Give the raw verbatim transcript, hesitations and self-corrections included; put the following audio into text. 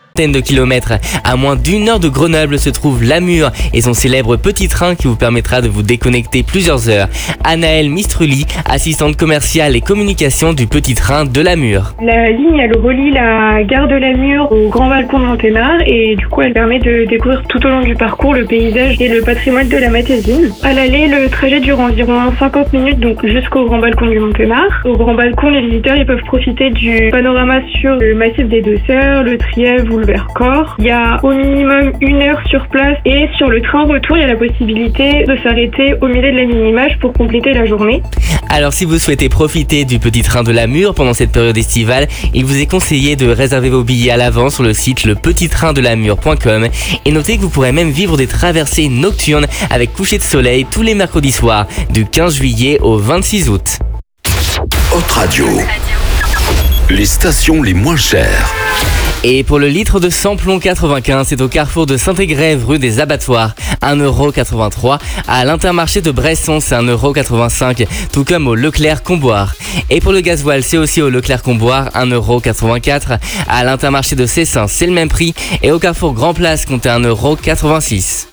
De kilomètres. À moins d'une heure de Grenoble se trouve Lamure et son célèbre petit train qui vous permettra de vous déconnecter plusieurs heures. Anaëlle Mistruli, assistante commerciale et communication du petit train de Lamure. La ligne, elle relie la gare de Lamure au grand balcon de Monténard et du coup elle permet de découvrir tout au long du parcours le paysage et le patrimoine de la Matésine. À l'aller, le trajet dure environ cinquante minutes, donc jusqu'au grand balcon du Monténard. Au grand balcon, les visiteurs ils peuvent profiter du panorama sur le massif des Deux Sœurs, le Trièves ou le Vercors. Il y a au minimum une heure sur place et sur le train retour, il y a la possibilité de s'arrêter au milieu de la mini-image pour compléter la journée. Alors si vous souhaitez profiter du petit train de Lamure pendant cette période estivale, il vous est conseillé de réserver vos billets à l'avance sur le site le petit train de lamure point com et notez que vous pourrez même vivre des traversées nocturnes avec coucher de soleil tous les mercredis soirs du quinze juillet au vingt-six août. Hot Radio, les stations les moins chères. Et pour le litre de samplon quatre-vingt-quinze, c'est au carrefour de Saint-Égrève, rue des Abattoirs, un euro quatre-vingt-trois. À l'Intermarché de Bresson, c'est un euro quatre-vingt-cinq, tout comme au Leclerc-Comboire. Et pour le gasoil, c'est aussi au Leclerc-Comboire, un euro quatre-vingt-quatre. À l'Intermarché de Cessin, c'est le même prix. Et au carrefour Grand Place, comptez un euro quatre-vingt-six.